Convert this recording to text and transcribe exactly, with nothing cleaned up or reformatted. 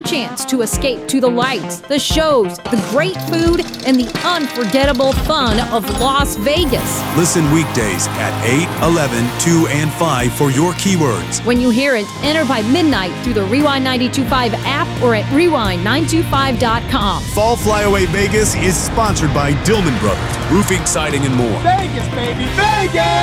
chance to escape to the lights, the shows, the great food, and the unforgettable fun of Las Vegas. Listen weekdays at eight, eleven, two, and five for your keywords. When you hear it, enter by midnight through the Rewind ninety-two point five app or at rewind nine two five dot com. Fall Flyaway Vegas is sponsored by Dillman Brothers, roofing, siding, and more. Vegas, baby, Vegas!